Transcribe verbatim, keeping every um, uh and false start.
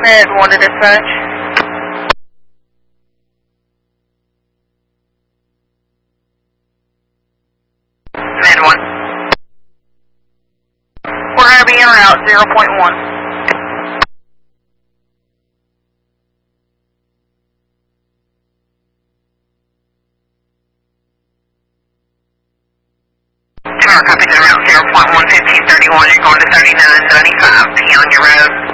Med one to dispatch. Med one. We're going to be en route, zero point one. Tower, copy to route zero point one, fifteen thirty-one, you're going to thirty-nine ninety-five, P on your road.